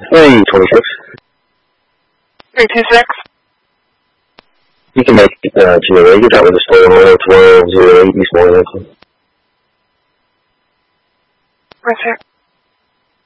Hey, 26. 326. You can make GOA. Get out with the stolen oil 1208 East Morganton. Right, sir.